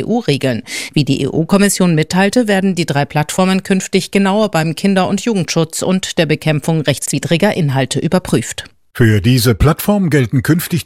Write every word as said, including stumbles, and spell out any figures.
U-Regeln. Wie die E U-Kommission mitteilte, werden die drei Plattformen künftig genauer beim Kinder- und Jugendschutz und der Bekämpfung rechtswidriger Inhalte überprüft. Für diese Plattform gelten künftig